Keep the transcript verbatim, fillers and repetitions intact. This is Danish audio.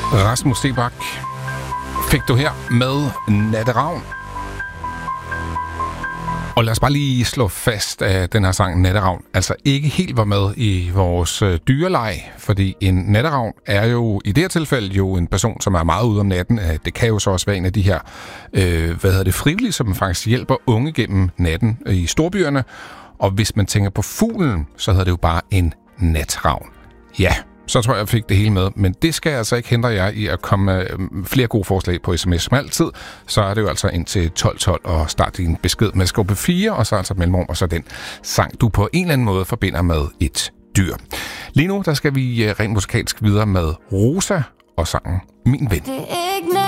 Rasmus Seebach fik du her med Natteravn. Og lad os bare lige slå fast, at den her sang Natteravn altså ikke helt var med i vores øh, dyreleg, fordi en natteravn er jo i det her tilfælde jo en person, som er meget ude om natten. Det kan jo så også være en af de her, øh, hvad hedder det, frivillige, som faktisk hjælper unge gennem natten i storbyerne. Og hvis man tænker på fuglen, så hedder det jo bare en natravn. Ja, så tror jeg, jeg fik det hele med. Men det skal altså ikke hindre jer i at komme med flere gode forslag på sms som altid. Så er det jo altså ind til tolv tolv og start din besked med skub fire, og så altså mellemrum, og så den sang, du på en eller anden måde forbinder med et dyr. Lige nu, der skal vi rent musikalsk videre med Rosa og sangen Min Ven.